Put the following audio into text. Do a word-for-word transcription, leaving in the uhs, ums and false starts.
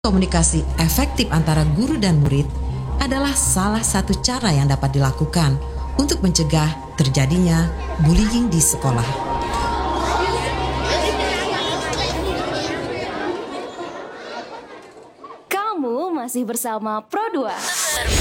Komunikasi efektif antara guru dan murid adalah salah satu cara yang dapat dilakukan untuk mencegah terjadinya bullying di sekolah. Kamu masih bersama Pro dua.